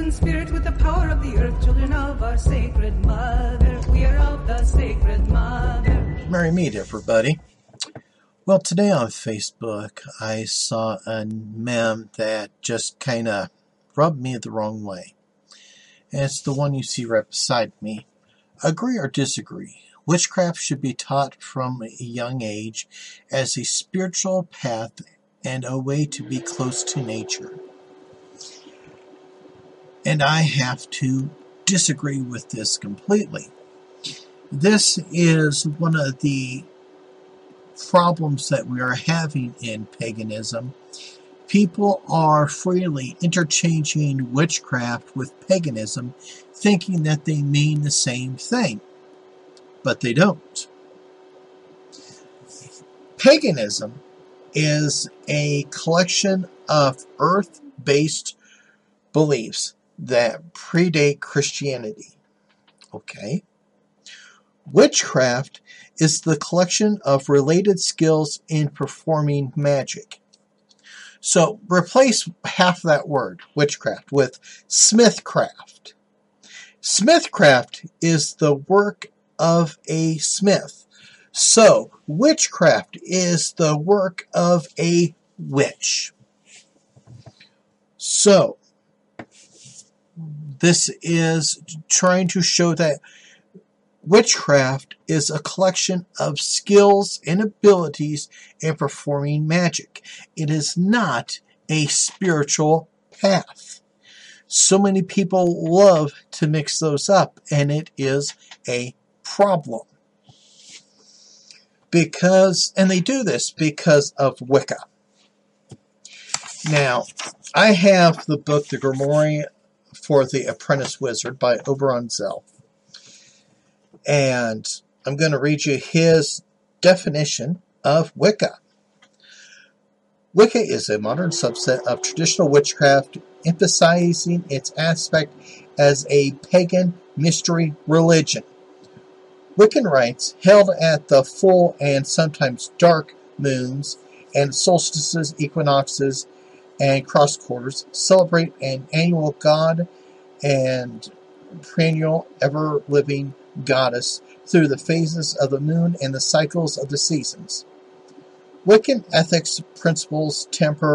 in spirit with the power of the earth, children of our sacred mother. We are of the sacred mother. Merry meet, everybody. Well, today on Facebook, I saw a meme that just kind of rubbed me the wrong way. And it's the one you see right beside me. Agree or disagree? Witchcraft should be taught from a young age as a spiritual path and a way to be close to nature. And I have to disagree with this completely. This is one of the problems that we are having in paganism. People are freely interchanging witchcraft with paganism, thinking that they mean the same thing, but they don't. Paganism is a collection of earth-based beliefs that predate Christianity. Okay? Witchcraft is the collection of related skills in performing magic. So replace half that word, witchcraft, with smithcraft. Smithcraft is the work of a smith. So witchcraft is the work of a witch. So this is trying to show that witchcraft is a collection of skills and abilities in performing magic. It is not a spiritual path. So many people love to mix those up, and it is a problem. And they do this because of Wicca. Now, I have the book, The Grimoire for the Apprentice Wizard by Oberon Zell. And I'm going to read you his definition of Wicca. Wicca is a modern subset of traditional witchcraft, emphasizing its aspect as a pagan mystery religion. Wiccan rites, held at the full and sometimes dark moons and solstices, equinoxes, and cross quarters, celebrate an annual god and perennial ever-living goddess through the phases of the moon and the cycles of the seasons. Wiccan ethics, principles, temper,